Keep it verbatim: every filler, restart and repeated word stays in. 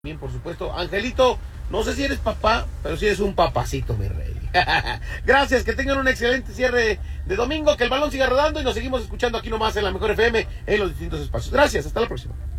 Bien, por supuesto. Angelito, no sé si eres papá, pero sí eres un papacito, mi rey. Gracias, que tengan un excelente cierre de domingo, que el balón siga rodando y nos seguimos escuchando aquí nomás en la Mejor F M en los distintos espacios. Gracias, hasta la próxima.